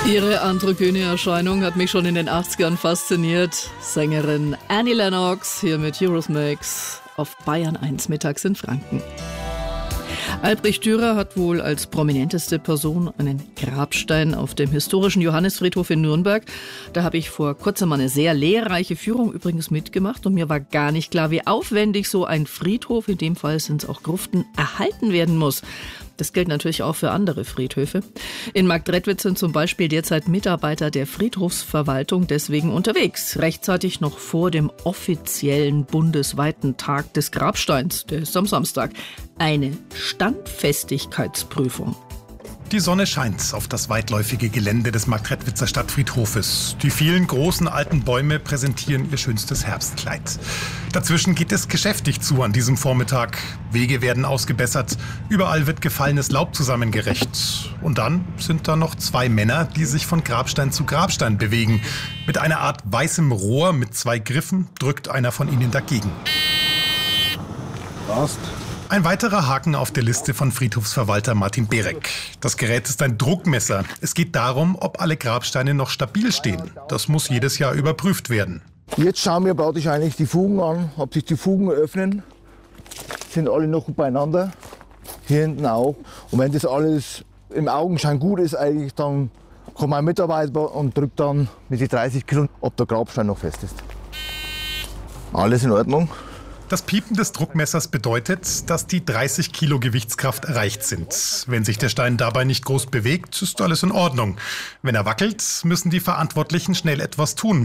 Ihre androgyne Erscheinung hat mich schon in den 80ern fasziniert. Sängerin Annie Lennox hier mit Eurythmics auf Bayern 1 mittags in Franken. Albrecht Dürer hat wohl als prominenteste Person einen Grabstein auf dem historischen Johannisfriedhof in Nürnberg. Da habe ich vor kurzem mal eine sehr lehrreiche Führung übrigens mitgemacht und mir war gar nicht klar, wie aufwendig so ein Friedhof, in dem Fall sind es auch Gruften, erhalten werden muss. Das gilt natürlich auch für andere Friedhöfe. In Marktredwitz sind zum Beispiel derzeit Mitarbeiter der Friedhofsverwaltung deswegen unterwegs. Rechtzeitig noch vor dem offiziellen bundesweiten Tag des Grabsteins, der ist am Samstag. Eine Standfestigkeitsprüfung. Die Sonne scheint auf das weitläufige Gelände des Marktredwitzer Stadtfriedhofes. Die vielen großen alten Bäume präsentieren ihr schönstes Herbstkleid. Dazwischen geht es geschäftig zu an diesem Vormittag. Wege werden ausgebessert, überall wird gefallenes Laub zusammengerecht. Und dann sind da noch zwei Männer, die sich von Grabstein zu Grabstein bewegen. Mit einer Art weißem Rohr mit zwei Griffen drückt einer von ihnen dagegen. Passt. Ein weiterer Haken auf der Liste von Friedhofsverwalter Martin Berek. Das Gerät ist ein Druckmesser. Es geht darum, ob alle Grabsteine noch stabil stehen. Das muss jedes Jahr überprüft werden. Jetzt schauen wir praktisch eigentlich die Fugen an, ob sich die Fugen öffnen. Sind alle noch beieinander. Hier hinten auch. Und wenn das alles im Augenschein gut ist, eigentlich, dann kommt ein Mitarbeiter und drückt dann mit den 30 Kilo, ob der Grabstein noch fest ist. Alles in Ordnung. Das Piepen des Druckmessers bedeutet, dass die 30 Kilo Gewichtskraft erreicht sind. Wenn sich der Stein dabei nicht groß bewegt, ist alles in Ordnung. Wenn er wackelt, müssen die Verantwortlichen schnell etwas tun.